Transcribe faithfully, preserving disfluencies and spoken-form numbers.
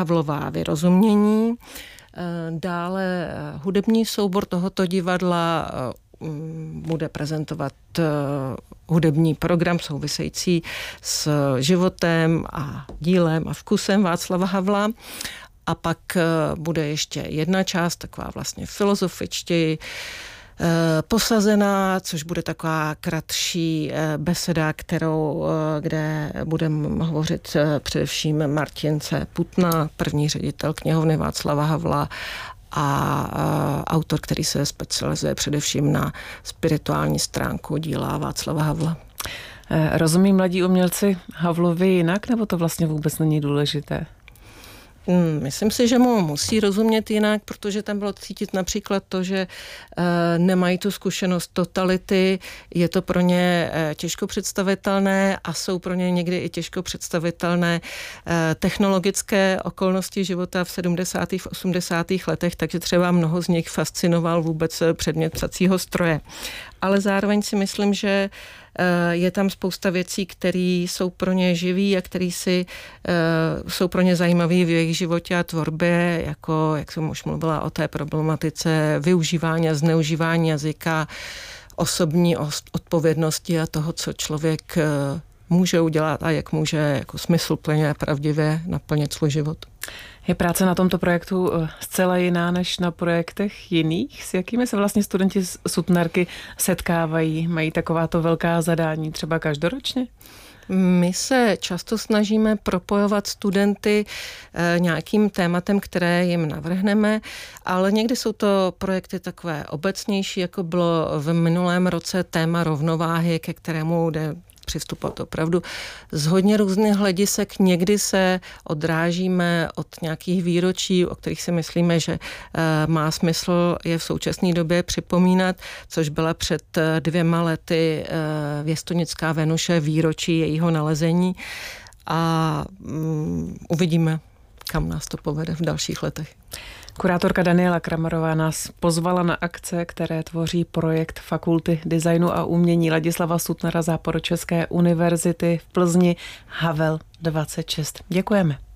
Havlová vyrozumění. Dále hudební soubor tohoto divadla bude prezentovat hudební program související s životem a dílem a vkusem Václava Havla. A pak bude ještě jedna část, taková vlastně filozofičtěji posazená, což bude taková kratší beseda, kterou, kde budeme hovořit především Martin C. Putna, první ředitel knihovny Václava Havla a autor, který se specializuje především na spirituální stránku díla Václava Havla. Rozumí mladí umělci Havlovi jinak, nebo to vlastně vůbec není důležité? Myslím si, že mu musí rozumět jinak, protože tam bylo cítit například to, že nemají tu zkušenost totality, je to pro ně těžko představitelné a jsou pro ně někdy i těžko představitelné technologické okolnosti života v sedmdesátých, osmdesátých letech, takže třeba mnoho z nich fascinoval vůbec předmět psacího stroje. Ale zároveň si myslím, že je tam spousta věcí, které jsou pro ně živý a které si jsou pro ně zajímavé v jejich životě a tvorbě, jako, jak jsem už mluvila o té problematice využívání a zneužívání jazyka, osobní odpovědnosti a toho, co člověk může udělat a jak může jako smysluplně a pravdivě naplnit svůj život. Je práce na tomto projektu zcela jiná než na projektech jiných? S jakými se vlastně studenti z Sutnarky setkávají? Mají takováto velká zadání třeba každoročně? My se často snažíme propojovat studenty nějakým tématem, které jim navrhneme, ale někdy jsou to projekty takové obecnější, jako bylo v minulém roce téma rovnováhy, ke kterému jde přistupovat opravdu z hodně různých hledisek. Někdy se odrážíme od nějakých výročí, o kterých si myslíme, že má smysl je v současné době připomínat, což byla před dvěma lety Věstonická Venuše, výročí jejího nalezení a um, uvidíme, kam nás to povede v dalších letech. Kurátorka Daniela Kramarová nás pozvala na akce, které tvoří projekt Fakulty designu a umění Ladislava Sutnara Západočeské univerzity v Plzni Havel dvacet šest. Děkujeme.